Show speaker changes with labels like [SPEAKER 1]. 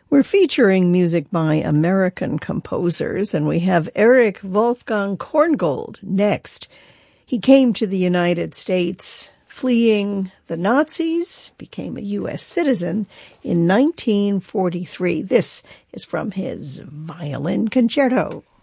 [SPEAKER 1] We're featuring music by American composers, and we have Erich Wolfgang Korngold next. He came to the United States fleeing the Nazis, became a U.S. citizen in 1943. This is from his violin concerto.